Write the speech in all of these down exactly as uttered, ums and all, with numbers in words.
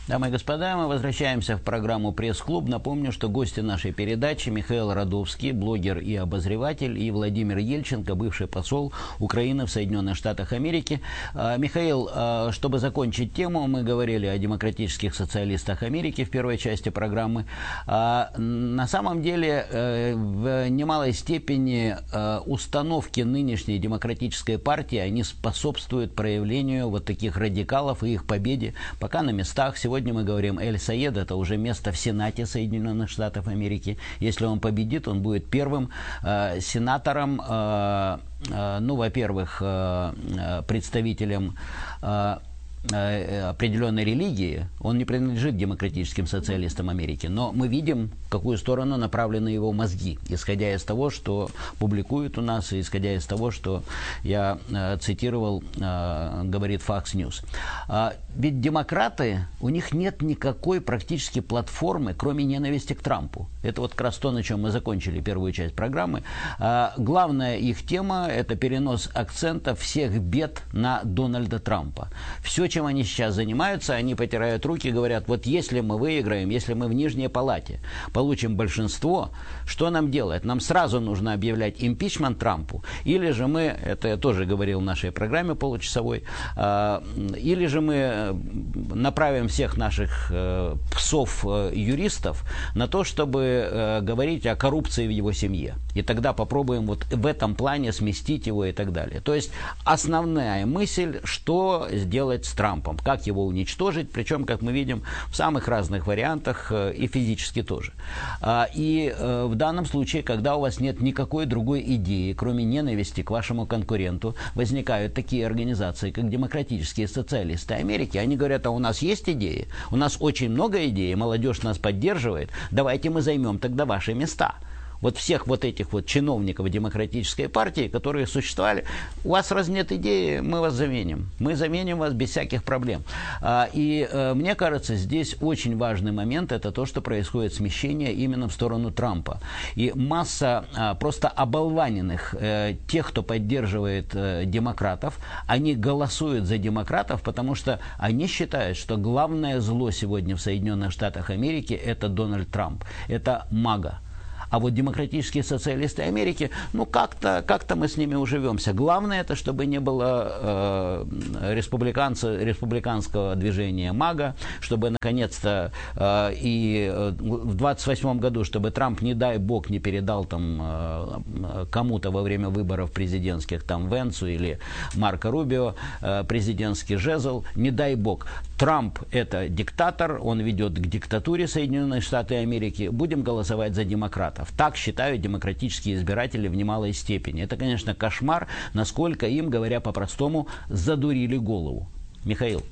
Дамы и господа, мы возвращаемся в программу «Пресс-клуб». Напомню, что гости нашей передачи Михаил Радовский, блогер и обозреватель, и Владимир Ельченко, бывший посол Украины в Соединенных Штатах Америки. Михаил, чтобы закончить тему, мы говорили о демократических социалистах Америки в первой части программы. На самом деле, в немалой степени установки нынешней демократической партии, они способствуют проявлению вот таких радикалов и их победе пока на местах. Сегодня мы говорим, Эль-Саед, это уже место в Сенате Соединенных Штатов Америки. Если он победит, он будет первым э, сенатором, э, э, ну, во-первых, э, представителем э, определенной религии. Он не принадлежит демократическим социалистам Америки, но мы видим, в какую сторону направлены его мозги, исходя из того, что публикуют у нас, и исходя из того, что я э, цитировал, э, говорит Fox News. А, ведь демократы, у них нет никакой практически платформы, кроме ненависти к Трампу. Это вот как раз то, на чем мы закончили первую часть программы. А, главная их тема – это перенос акцента всех бед на Дональда Трампа. Все, чем они сейчас занимаются, они потирают руки и говорят, вот если мы выиграем, если мы в нижней палате получим большинство, что нам делать? Нам сразу нужно объявлять импичмент Трампу, или же мы, это я тоже говорил в нашей программе получасовой, или же мы направим всех наших псов-юристов на то, чтобы говорить о коррупции в его семье. И тогда попробуем вот в этом плане сместить его и так далее. То есть основная мысль, что сделать с Трампом, как его уничтожить, причем, как мы видим, в самых разных вариантах и физически тоже. И в данном случае, когда у вас нет никакой другой идеи, кроме ненависти к вашему конкуренту, возникают такие организации, как демократические социалисты Америки. Они говорят, а у нас есть идеи, у нас очень много идей, молодежь нас поддерживает, давайте мы займем тогда ваши места. Вот всех вот этих вот чиновников демократической партии, которые существовали, у вас раз нет идеи, мы вас заменим. Мы заменим вас без всяких проблем. И мне кажется, здесь очень важный момент, это то, что происходит смещение именно в сторону Трампа. И масса просто оболваненных, тех, кто поддерживает демократов, они голосуют за демократов, потому что они считают, что главное зло сегодня в Соединенных Штатах Америки – это Дональд Трамп, это мага. А вот демократические социалисты Америки, ну как-то как-то мы с ними уживемся. Главное это, чтобы не было э, республиканского движения МАГА, чтобы наконец-то э, и в двадцать восьмом году, чтобы Трамп, не дай бог, не передал там э, кому-то во время выборов президентских, там Венсу или Марко Рубио, э, президентский жезл, не дай бог. Трамп это диктатор, он ведет к диктатуре Соединенных Штатов Америки, будем голосовать за демократов. Так считают демократические избиратели в немалой степени. Это, конечно, кошмар, насколько им, говоря по-простому, задурили голову. Михаил.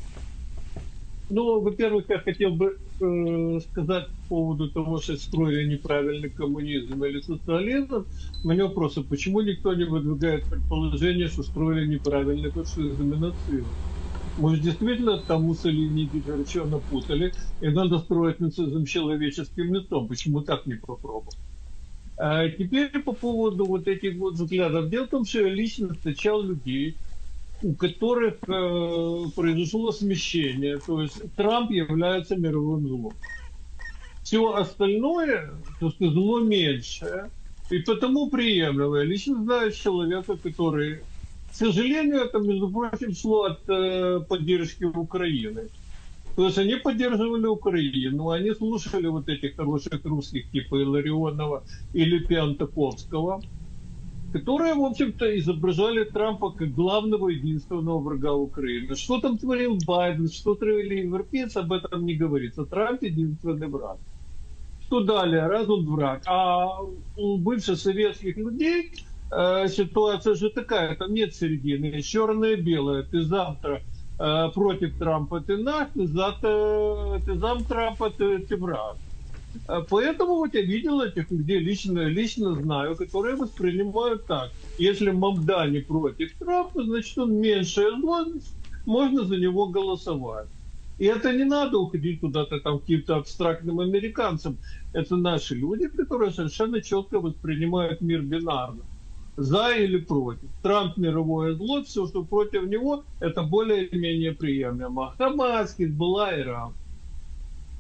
Ну, во-первых, я хотел бы э, сказать по поводу того, что строили неправильный коммунизм или социализм. У меня вопрос, почему никто не выдвигает предположение, что строили неправильный фашизм и нацизм? Может, действительно там Муссолини и Гитлера напутали, и надо строить нацизм человеческим лицом. Почему так не попробовать? А теперь по поводу вот этих вот взглядов. Дело в том, что я лично встречал людей, у которых э, произошло смещение. То есть Трамп является мировым злом. Все остальное, то есть зло меньшее, и потому приемлемо. Я лично знаю человека, который... К сожалению, это, между прочим, шло от э, поддержки Украины. То есть они поддерживали Украину, они слушали вот этих хороших русских типа Илларионова или Пиантаковского, которые, в общем-то, изображали Трампа как главного единственного врага Украины. Что там творил Байден, что творили европейцы, об этом не говорится. Трамп единственный враг. Что далее? Раз он враг. А у бывших советских людей... Ситуация же такая, там нет середины, есть черное и белое. Ты завтра э, против Трампа, ты наш, ты завтра ты зам Трампа, ты, ты враг. Поэтому вот я видел этих людей, лично, лично знаю, которые воспринимают так. Если Мамдани против Трампа, значит он меньшее зло, можно за него голосовать. И это не надо уходить куда-то там к каким-то абстрактным американцам. Это наши люди, которые совершенно четко воспринимают мир бинарно. За или против. Трамп мировое зло, все, что против него, это более-менее приемлемо. Хамас, Хизбалла, Иран.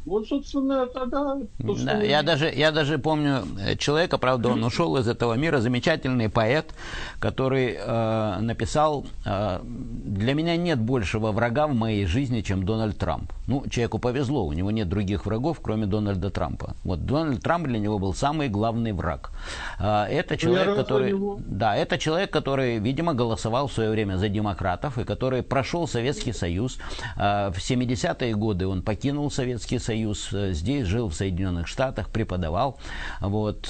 Вот, собственно, тогда... То, да, я, даже, я даже помню человека, правда, он ушел из этого мира, замечательный поэт, который э, написал: э, «Для меня нет большего врага в моей жизни, чем Дональд Трамп». Ну, человеку повезло, у него нет других врагов, кроме Дональда Трампа. Вот Дональд Трамп для него был самый главный враг. Э, это человек, который... Да, это человек, который, видимо, голосовал в свое время за демократов, и который прошел Советский Союз. Э, в семидесятые годы он покинул Советский Союз. Здесь жил в Соединенных Штатах, преподавал, вот,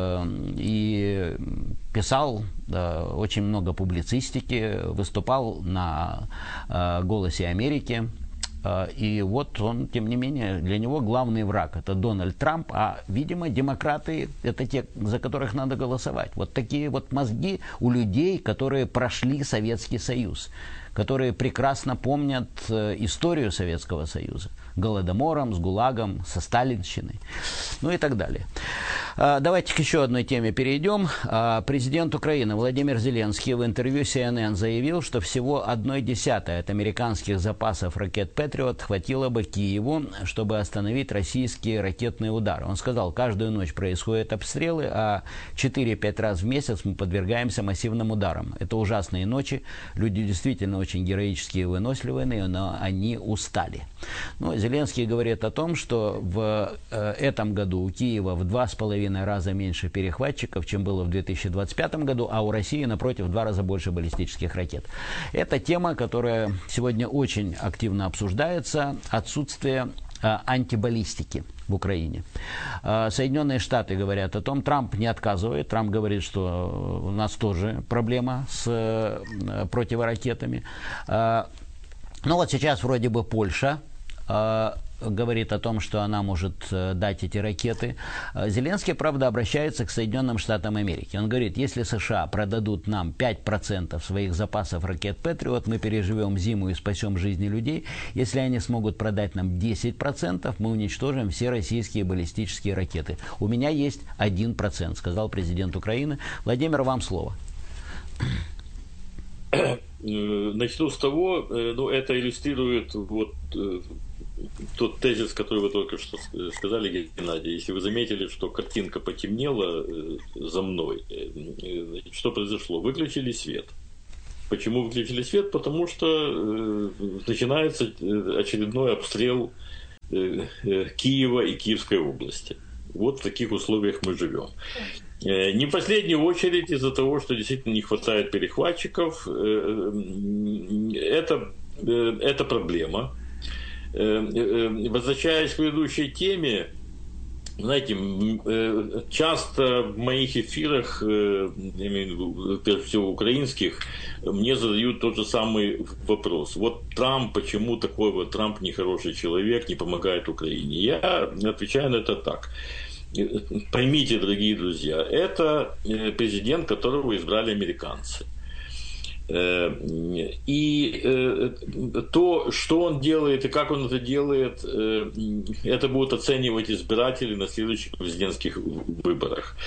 и писал очень много публицистики, выступал на «Голосе Америки». И вот он, тем не менее, для него главный враг – это Дональд Трамп, а, видимо, демократы – это те, за которых надо голосовать. Вот такие вот мозги у людей, которые прошли Советский Союз, которые прекрасно помнят историю Советского Союза. Голодомором, с ГУЛАГом, со сталинщиной, ну и так далее. Давайте к еще одной теме перейдем. Президент Украины Владимир Зеленский в интервью си эн эн заявил, что всего одной десятой от американских запасов ракет «Патриот» хватило бы Киеву, чтобы остановить российские ракетные удары. Он сказал: каждую ночь происходят обстрелы, а четыре-пять раз в месяц мы подвергаемся массивным ударам. Это ужасные ночи, люди действительно очень героические и выносливые, но они устали. Ну, Зеленский говорит о том, что в э, этом году у Киева в два с половиной раза меньше перехватчиков, чем было в две тысячи двадцать пятом году, а у России, напротив, в два раза больше баллистических ракет. Это тема, которая сегодня очень активно обсуждается. Отсутствие э, антибаллистики в Украине. Э, Соединенные Штаты говорят о том, Трамп не отказывает, Трамп говорит, что у нас тоже проблема с э, противоракетами. Э, ну вот сейчас вроде бы Польша говорит о том, что она может дать эти ракеты. Зеленский, правда, обращается к Соединенным Штатам Америки. Он говорит: если США продадут нам пять процентов своих запасов ракет «Патриот», мы переживем зиму и спасем жизни людей. Если они смогут продать нам десять процентов, мы уничтожим все российские баллистические ракеты. У меня есть один процент, сказал президент Украины. Владимир, вам слово. Начну с того, ну, это иллюстрирует вот тот тезис, который вы только что сказали, Геннадий. Если вы заметили, что картинка потемнела за мной, что произошло? Выключили свет. Почему выключили свет? Потому что начинается очередной обстрел Киева и Киевской области. Вот в таких условиях мы живем. Не в последнюю очередь из-за того, что действительно не хватает перехватчиков. Это, это проблема. Возвращаясь к предыдущей теме, знаете, часто в моих эфирах, я имею в виду, прежде всего украинских, мне задают тот же самый вопрос. Вот Трамп, почему такой вот Трамп нехороший человек, не помогает Украине? Я отвечаю на это так. Поймите, дорогие друзья, это президент, которого избрали американцы. И то, что он делает и как он это делает, это будут оценивать избиратели на следующих президентских выборах.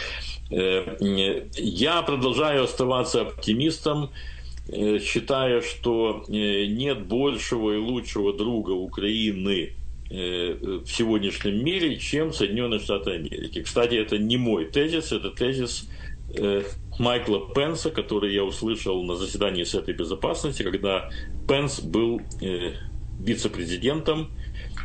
Я продолжаю оставаться оптимистом, считая, что нет большего и лучшего друга Украины в сегодняшнем мире, чем Соединенные Штаты Америки. Кстати, это не мой тезис, это тезис Майкла Пенса, который я услышал на заседании Совета Безопасности, когда Пенс был вице-президентом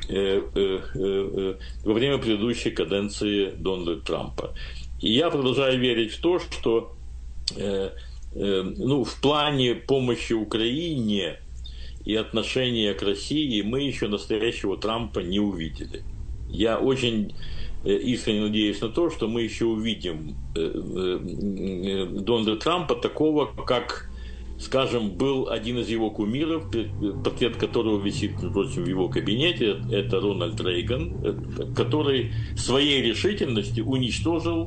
во время предыдущей каденции Дональда Трампа. И я продолжаю верить в то, что ну, в плане помощи Украине и отношения к России мы еще настоящего Трампа не увидели. Я очень искренне надеюсь на то, что мы еще увидим Дональда Трампа такого, как, скажем, был один из его кумиров, портрет которого висит, между прочим, в его кабинете, это Рональд Рейган, который своей решительностью уничтожил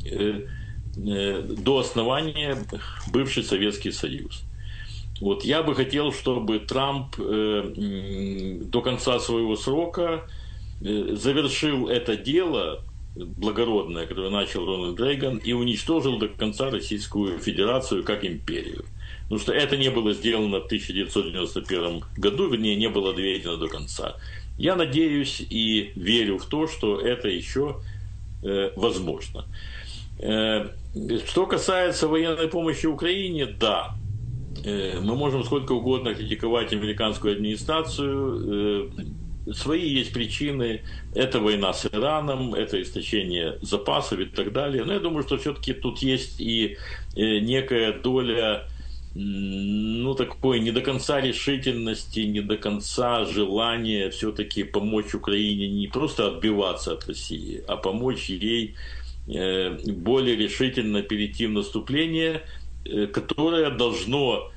до основания бывший Советский Союз. Вот я бы хотел, чтобы Трамп до конца своего срока завершил это дело благородное, которое начал Рональд Рейган, и уничтожил до конца Российскую Федерацию как империю. Потому что это не было сделано в тысяча девятьсот девяносто первом году, вернее, не было доведено до конца. Я надеюсь и верю в то, что это еще э, возможно. Э, что касается военной помощи Украине, да, э, мы можем сколько угодно критиковать американскую администрацию. Э, Свои есть причины. Это война с Ираном, это истощение запасов и так далее. Но я думаю, что все-таки тут есть и некая доля, ну, такой не до конца решительности, не до конца желания все-таки помочь Украине не просто отбиваться от России, а помочь ей более решительно перейти в наступление, которое должно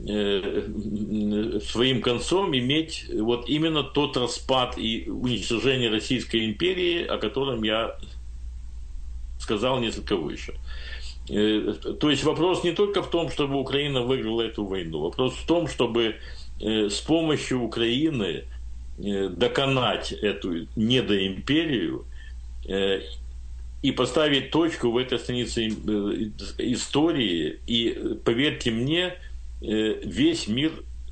своим концом иметь вот именно тот распад и уничтожение Российской империи, о котором я сказал несколько выше. То есть вопрос не только в том, чтобы Украина выиграла эту войну, вопрос в том, чтобы с помощью Украины доконать эту недоимперию и поставить точку в этой странице истории. И поверьте мне, весь мир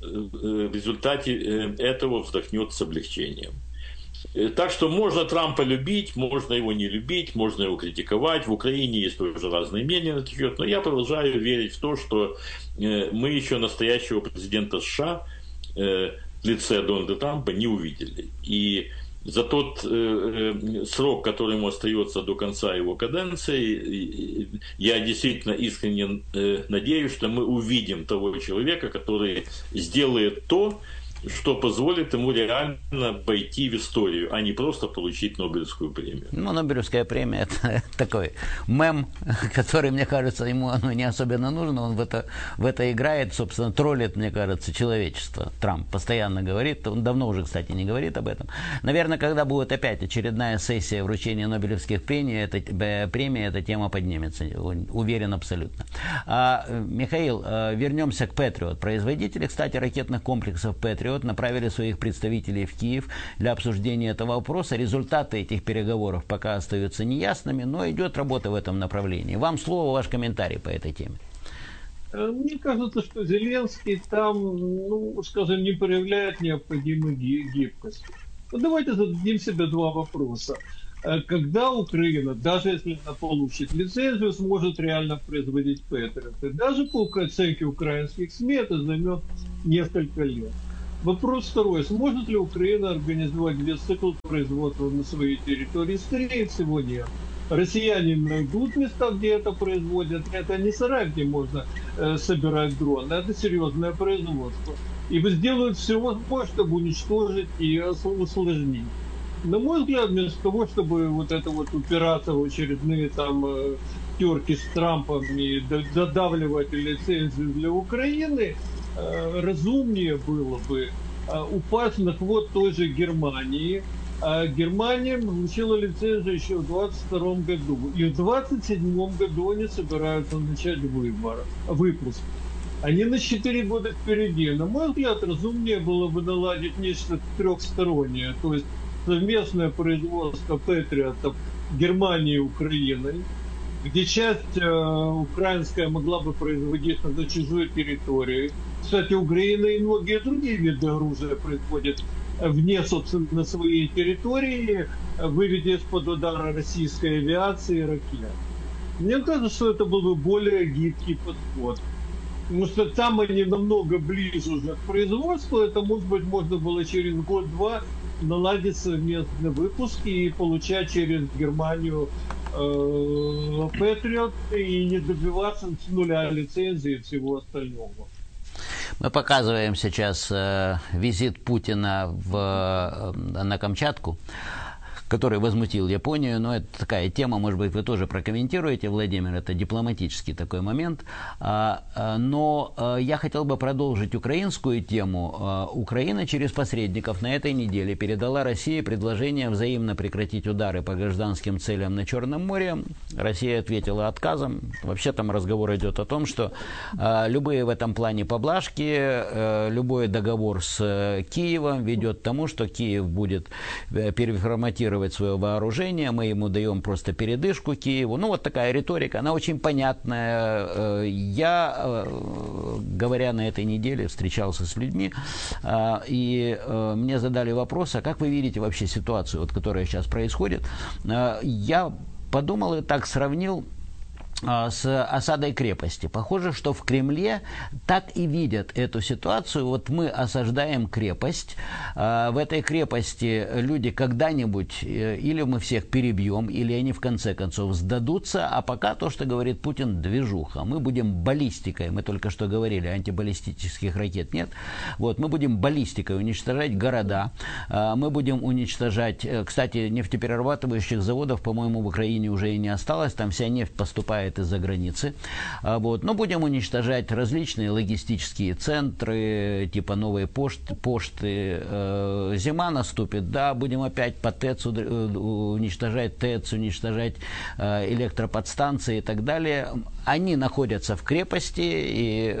в результате этого вздохнет с облегчением. Так что можно Трампа любить, можно его не любить, можно его критиковать. В Украине есть тоже разные мнения на этот счет, но я продолжаю верить в то, что мы еще настоящего президента США в лице Дональда Трампа не увидели. И за тот э, срок, который ему остается до конца его каденции, я действительно искренне э, надеюсь, что мы увидим того человека, который сделает то, что позволит ему реально пойти в историю, а не просто получить Нобелевскую премию. Ну, Нобелевская премия – это такой мем, который, мне кажется, ему оно не особенно нужно. Он в это, в это играет, собственно, троллит, мне кажется, человечество. Трамп постоянно говорит, он давно уже, кстати, не говорит об этом. Наверное, когда будет опять очередная сессия вручения Нобелевских премий, эта премия, эта тема поднимется, уверен абсолютно. А, Михаил, вернемся к Патриот. Производители, кстати, ракетных комплексов Патриот направили своих представителей в Киев для обсуждения этого вопроса. Результаты этих переговоров пока остаются неясными, но идет работа в этом направлении. Вам слово, ваш комментарий по этой теме. Мне кажется, что Зеленский там, ну, скажем, не проявляет необходимой гибкости. Ну, давайте зададим себе два вопроса. Когда Украина, даже если она получит лицензию, сможет реально производить Патриоты? Даже по оценке украинских СМИ это займет несколько лет. Вопрос второй. Сможет ли Украина организовать весь цикл производства на своей территории? Скорее всего, нет. Россияне найдут места, где это производят. Это не сарай, где можно э, собирать дроны. Это серьезное производство. И сделают все возможное, чтобы уничтожить и усложнить. На мой взгляд, вместо того, чтобы вот это вот упираться в очередные там э, терки с Трампом и додавливать лицензию для Украины, разумнее было бы упасть на хвост той же Германии. Германия получила лицензию еще в двадцать втором году. И в двадцать седьмом году они собираются начать выбор, выпуск. Они на четыре года впереди. На мой взгляд, разумнее было бы наладить нечто трехстороннее. То есть совместное производство патриотов Германии и Украины, где часть э, украинская могла бы производиться на чужой территории. Кстати, Украина и многие другие виды оружия производят вне, собственно, своей территории, выведя из-под удара российской авиации и ракет. Мне кажется, что это был бы более гибкий подход. Потому что там они намного ближе уже к производству. Это, может быть, можно было через год-два наладить совместные выпуски и получать через Германию Патриот и не добиваться с нуля лицензии и всего остального. Мы показываем сейчас э, визит Путина в, э, на Камчатку, который возмутил Японию, но это такая тема, может быть, вы тоже прокомментируете, Владимир, это дипломатический такой момент. Но я хотел бы продолжить украинскую тему. Украина через посредников на этой неделе передала России предложение взаимно прекратить удары по гражданским целям на Черном море. Россия ответила отказом. Вообще там разговор идет о том, что любые в этом плане поблажки, любой договор с Киевом ведет к тому, что Киев будет переформатировать модернизировать свое вооружение, мы ему даем просто передышку Киеву. Ну, вот такая риторика, она очень понятная. Я, говоря на этой неделе, встречался с людьми, и мне задали вопрос, а как вы видите вообще ситуацию, вот, которая сейчас происходит? Я подумал и так сравнил с осадой крепости. Похоже, что в Кремле так и видят эту ситуацию. Вот мы осаждаем крепость. В этой крепости люди когда-нибудь или мы всех перебьем, или они в конце концов сдадутся. А пока то, что говорит Путин, движуха. Мы будем баллистикой. Мы только что говорили, антибаллистических ракет нет. Вот, мы будем баллистикой уничтожать города. Мы будем уничтожать... Кстати, нефтеперерабатывающих заводов, по-моему, в Украине уже и не осталось. Там вся нефть поступает из-за границы. Вот. Но будем уничтожать различные логистические центры, типа новой почты. почты. Зима наступит, да, будем опять по ТЭЦ уничтожать ТЭЦ, уничтожать электроподстанции и так далее. Они находятся в крепости, и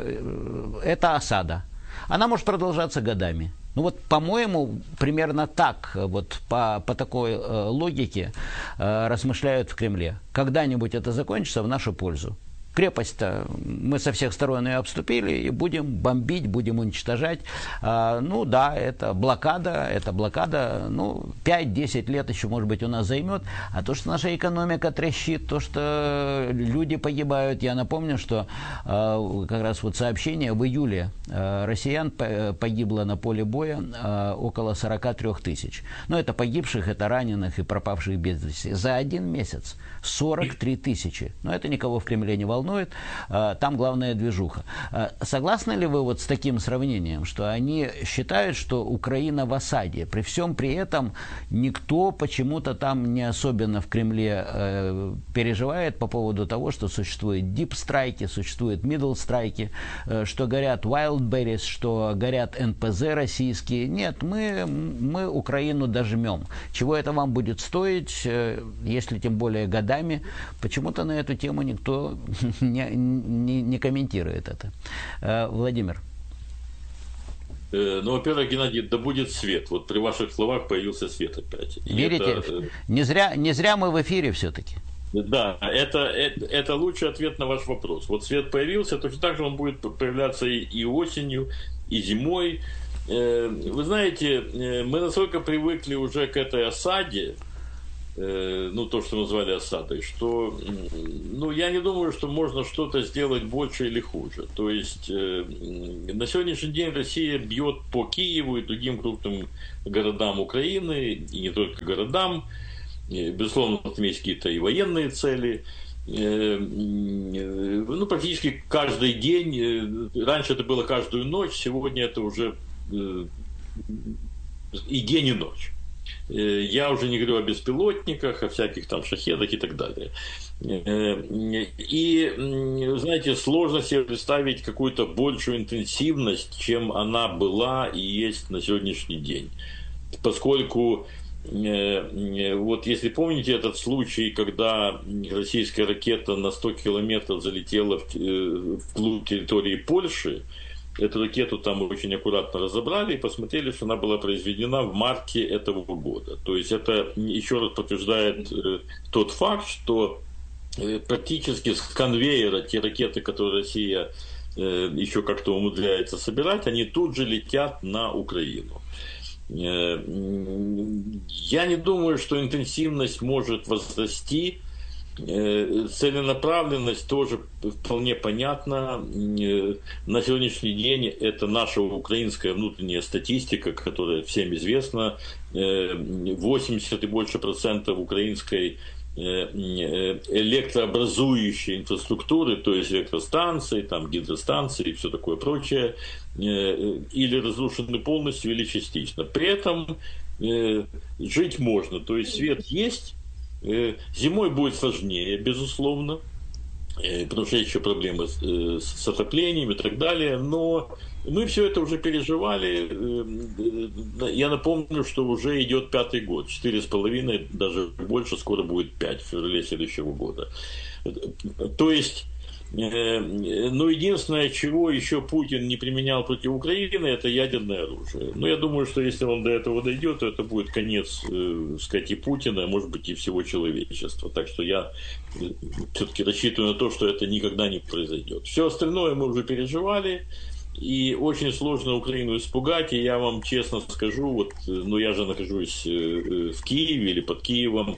это осада. Она может продолжаться годами. Ну вот, по-моему, примерно так, вот по, по такой э, логике э, размышляют в Кремле. Когда-нибудь это закончится в нашу пользу. Крепость-то мы со всех сторон ее обступили и будем бомбить, будем уничтожать. А, ну да, это блокада, это блокада, ну, пять-десять лет еще, может быть, у нас займет. А то, что наша экономика трещит, то, что люди погибают, я напомню, что а, как раз вот сообщение в июле а, россиян погибло на поле боя а, около сорок три тысячи. Но это погибших, это раненых и пропавших без вести. За один месяц сорок три тысячи. Но это никого в Кремле не волнует. Там главная движуха. Согласны ли вы вот с таким сравнением, что они считают, что Украина в осаде? При всем при этом никто почему-то там не особенно в Кремле э, переживает по поводу того, что существуют дип-страйки, существуют мидл-страйки, э, что горят wildberries, что горят эн пэ зэ российские. Нет, мы, мы Украину дожмем. Чего это вам будет стоить, э, если тем более годами? Почему-то на эту тему никто Не, не, не комментирует это. Владимир. Ну, во-первых, Геннадий, да будет свет. Вот при ваших словах появился свет опять. И верите? Это... Не, зря, не зря мы в эфире все-таки. Да, это, это, это лучший ответ на ваш вопрос. Вот свет появился, точно так же он будет появляться и, и осенью, и зимой. Вы знаете, мы настолько привыкли уже к этой осаде, ну, то, что назвали осадой, что, ну, я не думаю, что можно что-то сделать больше или хуже. То есть, э, на сегодняшний день Россия бьет по Киеву и другим крупным городам Украины, и не только городам. Безусловно, там есть какие-то и военные цели. Э, ну, практически каждый день. Раньше это было каждую ночь, сегодня это уже э, и день, и ночь. Я уже не говорю о беспилотниках, о всяких там шахедах и так далее. И, знаете, сложно себе представить какую-то большую интенсивность, чем она была и есть на сегодняшний день. Поскольку, вот если помните этот случай, когда российская ракета на сто километров залетела вглубь территории Польши, эту ракету там очень аккуратно разобрали и посмотрели, что она была произведена в марте этого года. То есть это еще раз подтверждает э, тот факт, что э, практически с конвейера те ракеты, которые Россия э, еще как-то умудряется собирать, они тут же летят на Украину. Э, я не думаю, что интенсивность может возрасти. Целенаправленность тоже вполне понятна. На сегодняшний день это наша украинская внутренняя статистика, которая всем известна. восемьдесят и больше процентов украинской электрообразующей инфраструктуры, то есть электростанции, там, гидростанции и все такое прочее, или разрушены полностью, или частично. При этом жить можно, то есть свет есть. Зимой будет сложнее, безусловно, потому что есть еще проблемы с отоплением и так далее, но мы все это уже переживали. Я напомню, что уже идет пятый год, четыре с половиной, даже больше, скоро будет пять, в феврале следующего года. То есть Ну, единственное, чего еще Путин не применял против Украины, это ядерное оружие. Но я думаю, что если он до этого дойдет, то это будет конец, э, сказать, и Путина, а может быть, и всего человечества. Так что я все-таки рассчитываю на то, что это никогда не произойдет. Все остальное мы уже переживали. И очень сложно Украину испугать, и я вам честно скажу, вот, ну я же нахожусь в Киеве или под Киевом,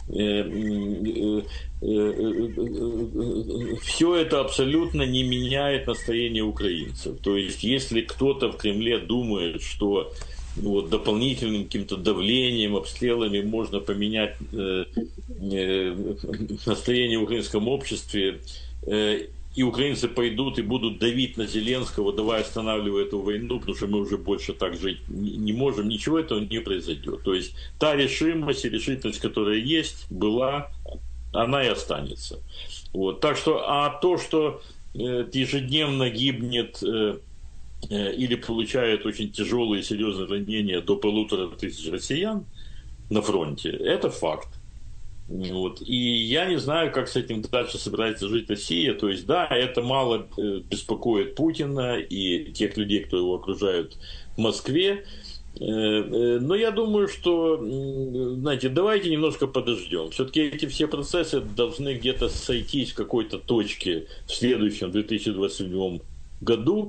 все это абсолютно не меняет настроение украинцев. То есть, если кто-то в Кремле думает, что вот, дополнительным каким-то давлением, обстрелами можно поменять э, э, настроение в украинском обществе, э, и украинцы пойдут и будут давить на Зеленского, давай останавливай эту войну, потому что мы уже больше так жить не можем, ничего этого не произойдет. То есть та решимость и решительность, которая есть, была, она и останется. Вот. Так что, а то, что э, ежедневно гибнет э, э, или получает очень тяжелые и серьезные ранения до полутора тысяч россиян на фронте, это факт. Вот. И я не знаю, как с этим дальше собирается жить Россия. То есть, да, это мало беспокоит Путина и тех людей, кто его окружают в Москве. Но я думаю, что, знаете, давайте немножко подождем. Все-таки эти все процессы должны где-то сойтись в какой-то точке в следующем две тысячи двадцать седьмом году.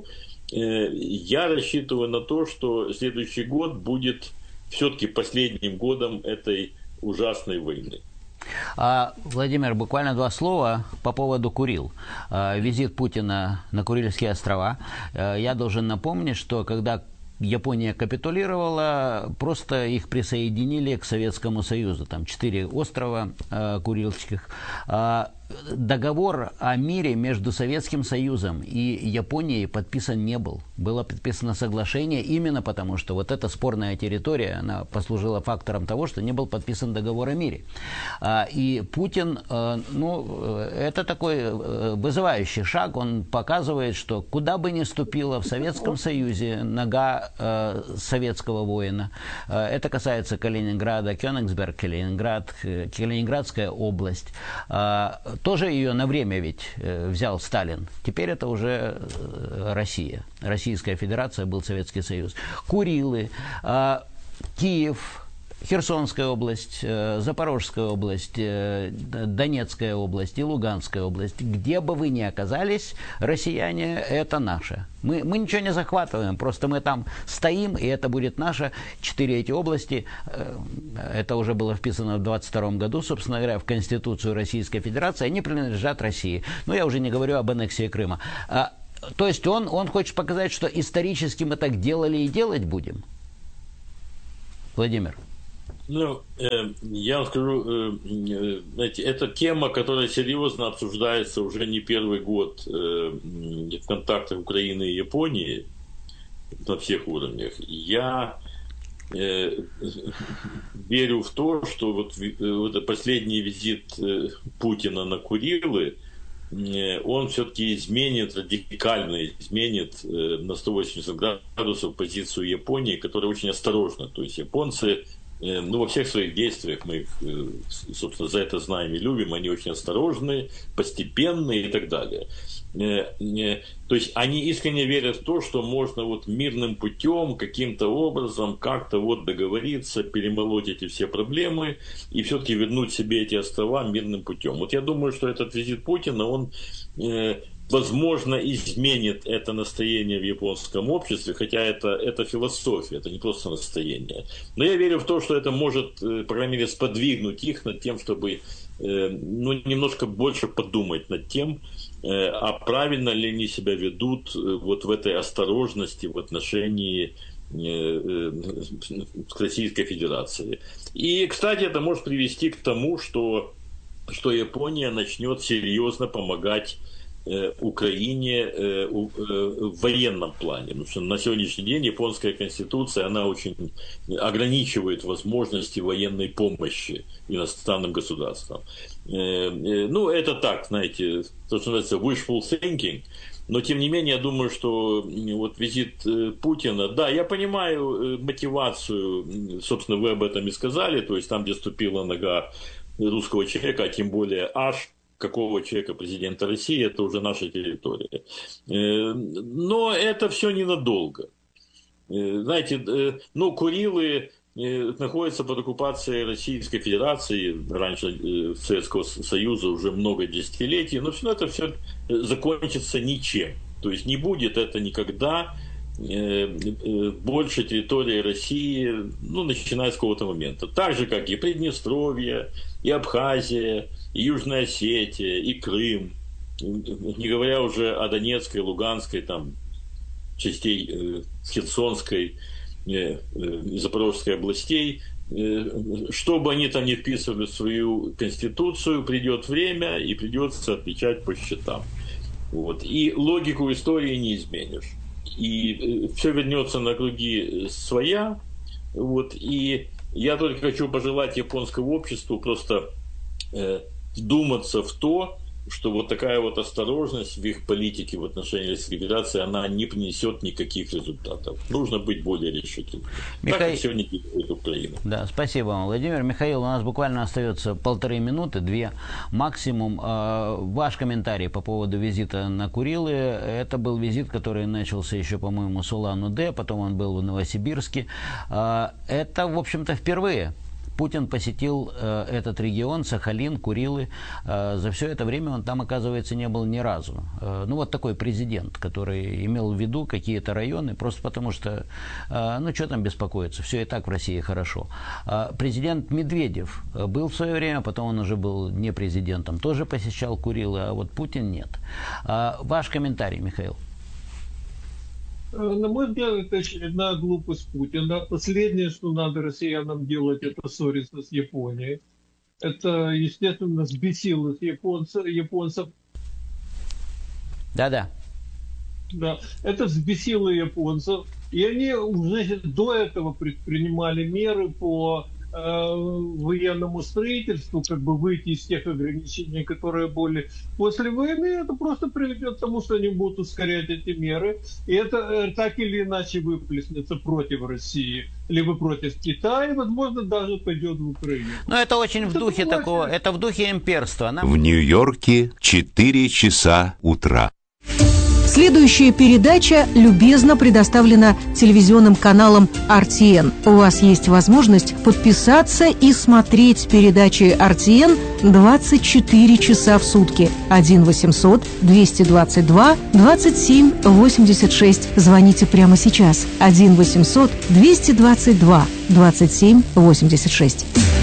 Я рассчитываю на то, что следующий год будет все-таки последним годом этой ужасной войны. А, Владимир, буквально два слова по поводу Курил. А, визит Путина на Курильские острова. А, я должен напомнить, что когда Япония капитулировала, просто их присоединили к Советскому Союзу. Там четыре острова э, Курильских. А, договор о мире между Советским Союзом и Японией подписан не был. Было подписано соглашение именно потому, что вот эта спорная территория, она послужила фактором того, что не был подписан договор о мире. А, и Путин, э, ну, это такой э, вызывающий шаг. Он показывает, что куда бы ни ступила в Советском Союзе нога э, советского воина, э, это касается Калининграда, Кёнигсберг, Калининград, э, Калининградская область, э, тоже ее на время ведь э, взял Сталин. Теперь это уже э, Россия. Российская Федерация, был Советский Союз. Курилы, э, Киев, Херсонская область, э, Запорожская область, э, Донецкая область и Луганская область. Где бы вы ни оказались, россияне, это наше. Мы, мы ничего не захватываем, просто мы там стоим, и это будет наше. Четыре эти области, э, это уже было вписано в двадцать втором году, собственно говоря, в Конституцию Российской Федерации, они принадлежат России. Но я уже не говорю об аннексии Крыма. А, то есть он, он хочет показать, что исторически мы так делали и делать будем. Владимир. Ну, э, я вам скажу, э, знаете, это тема, которая серьезно обсуждается уже не первый год э, в контактах Украины и Японии на всех уровнях. Я э, верю в то, что вот, вот последний визит э, Путина на Курилы, э, он все-таки изменит, радикально изменит э, на сто восемьдесят градусов позицию Японии, которая очень осторожна. То есть японцы, ну, во всех своих действиях, мы их, собственно, за это знаем и любим, они очень осторожны, постепенные и так далее. То есть они искренне верят в то, что можно вот мирным путем, каким-то образом, как-то вот договориться, перемолоть эти все проблемы и все-таки вернуть себе эти острова мирным путем. Вот я думаю, что этот визит Путина, он, возможно, изменит это настроение в японском обществе, хотя это, это философия, это не просто настроение. Но я верю в то, что это может, по крайней мере, сподвигнуть их над тем, чтобы ну, немножко больше подумать над тем, а правильно ли они себя ведут вот в этой осторожности в отношении к Российской Федерации. И, кстати, это может привести к тому, что, что Япония начнет серьезно помогать Украине в военном плане. Потому что на сегодняшний день японская конституция, она очень ограничивает возможности военной помощи иностранным государствам. Ну, это так, знаете, то, что называется wishful thinking. Но, тем не менее, я думаю, что вот визит Путина, да, я понимаю мотивацию, собственно, вы об этом и сказали, то есть там, где ступила нога русского человека, а тем более аж какого человека президента России, это уже наша территория. Но это все ненадолго. Знаете, ну, Курилы находятся под оккупацией Российской Федерации, раньше Советского Союза уже много десятилетий, но все это все закончится ничем. То есть не будет это никогда больше территории России, ну, начиная с какого-то момента. Так же, как и Приднестровье, и Абхазия, и Южная Осетия, и Крым, не говоря уже о Донецкой, Луганской, там, частей э, Херсонской, э, э, Запорожской областей. Э, что бы они там ни вписывали в свою конституцию, придет время и придется отвечать по счетам. Вот. И логику истории не изменишь. И все вернется на круги своя. Вот. И я только хочу пожелать японскому обществу просто э, вдуматься в то, что вот такая вот осторожность в их политике в отношении Российской Федерации, она не принесет никаких результатов. Нужно быть более решительным. Миха... Так, как сегодня делает Украина. Да, спасибо вам, Владимир. Михаил, у нас буквально остается полторы минуты, две максимум. Ваш комментарий по поводу визита на Курилы. Это был визит, который начался еще, по-моему, с Улан-Удэ, потом он был в Новосибирске. Это, в общем-то, впервые Путин посетил э, этот регион, Сахалин, Курилы. Э, за все это время он там, оказывается, не был ни разу. Э, ну, вот такой президент, который имел в виду какие-то районы, просто потому что, э, ну, что там беспокоиться, все и так в России хорошо. Э, президент Медведев был в свое время, потом он уже был не президентом, тоже посещал Курилы, а вот Путин нет. Э, ваш комментарий, Михаил. На мой взгляд, это очередная глупость Путина. Последнее, что надо россиянам делать, это ссориться с Японией. Это, естественно, взбесило японцев. японцев. Да-да. Да, это взбесило японцев. И они уже до этого предпринимали меры по э, военному строительству, как бы выйти из тех ограничений, которые были после войны. Это просто приведет к тому, что они будут ускорять эти меры. И это э, так или иначе выплеснется против России, либо против Китая, и, возможно, даже пойдет в Украину. Но это очень в духе это такого, очень... это в духе имперства. Нам... В Нью-Йорке четыре часа утра. Следующая передача любезно предоставлена телевизионным каналом эр ти эн. У вас есть возможность подписаться и смотреть передачи эр ти эн двадцать четыре часа в сутки. один восемьсот двести двадцать два двадцать семь восемьдесят шесть. Звоните прямо сейчас. один восемьсот двести двадцать два двадцать семь восемьдесят шесть.